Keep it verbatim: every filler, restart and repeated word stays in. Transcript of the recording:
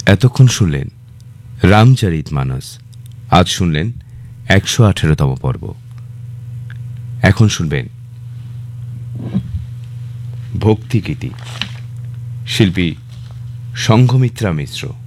এতক্ষণ শুনলেন রামচরিতমানস। আজ শুনলেন একশো আঠেরোতম পর্ব। এখন শুনবেন ভক্তিগীতি, শিল্পী সংঘমিত্রা মিশ্র।